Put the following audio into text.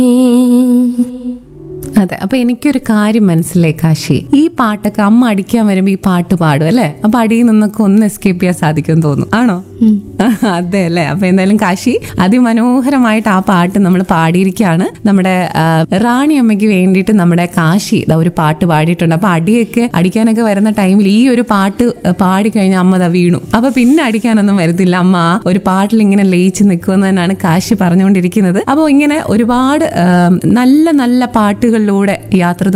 അതെ. അപ്പൊ എനിക്കൊരു കാര്യം മനസ്സിലായി കാശി, ഈ പാട്ടൊക്കെ അമ്മ അടിക്കാൻ വരുമ്പോ ഈ പാട്ട് പാടും അല്ലെ? അപ്പൊ അടിയിൽ നിന്നൊക്കെ ഒന്ന് എസ്കേപ്പ് ചെയ്യാൻ സാധിക്കും തോന്നുന്നു, ആണോ? അതെ അല്ലേ? അപ്പൊ എന്തായാലും കാശി അതിമനോഹരമായിട്ട് ആ പാട്ട് നമ്മൾ പാടിയിരിക്കുകയാണ്. നമ്മുടെ റാണി അമ്മയ്ക്ക് വേണ്ടിയിട്ട് നമ്മുടെ കാശി ഒരു പാട്ട് പാടിയിട്ടുണ്ട്. അപ്പൊ അടിയൊക്കെ അടിക്കാനൊക്കെ വരുന്ന ടൈമിൽ ഈ ഒരു പാട്ട് പാടിക്കഴിഞ്ഞാൽ അമ്മ വീണു. അപ്പൊ പിന്നെ അടിക്കാനൊന്നും വരത്തില്ല, അമ്മ ആ ഒരു പാട്ടിൽ ഇങ്ങനെ ലയിച്ച് നിൽക്കുമെന്ന് തന്നെയാണ് കാശി പറഞ്ഞുകൊണ്ടിരിക്കുന്നത്. അപ്പോൾ ഇങ്ങനെ ഒരുപാട് നല്ല നല്ല പാട്ടുകളിലൂടെ യാത്ര